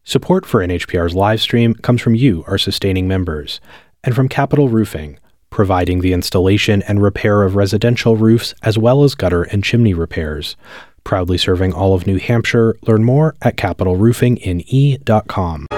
Support for NHPR's live stream comes from you, our sustaining members, and from Capital Roofing, providing the installation and repair of residential roofs as well as gutter and chimney repairs. Proudly serving all of New Hampshire. Learn more at capitalroofingne.com.